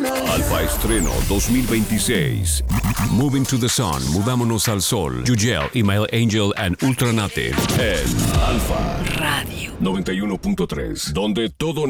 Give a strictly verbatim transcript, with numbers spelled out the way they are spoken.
Alfa Estreno dos mil veintiséis. Moving to the Sun, Mudámonos al Sol. Yugel, Email Angel and Ultranative. En Alfa Radio noventa y uno punto tres, donde todo